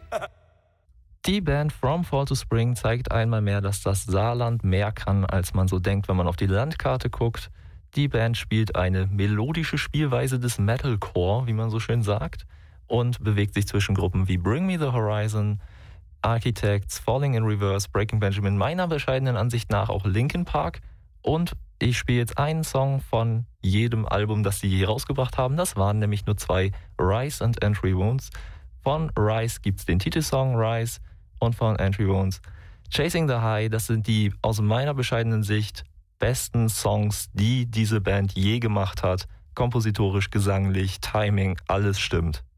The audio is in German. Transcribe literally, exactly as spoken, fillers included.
Die Band From Fall to Spring zeigt einmal mehr, dass das Saarland mehr kann, als man so denkt, wenn man auf die Landkarte guckt. Die Band spielt eine melodische Spielweise des Metalcore, wie man so schön sagt, und bewegt sich zwischen Gruppen wie Bring Me the Horizon, Architects, Falling in Reverse, Breaking Benjamin, meiner bescheidenen Ansicht nach auch Linkin Park. Und ich spiele jetzt einen Song von jedem Album, das sie je rausgebracht haben. Das waren nämlich nur zwei, Rise und Entry Wounds. Von Rise gibt es den Titelsong Rise und von Entry Wounds Chasing the High. Das sind die aus meiner bescheidenen Sicht besten Songs, die diese Band je gemacht hat. Kompositorisch, gesanglich, Timing, alles stimmt.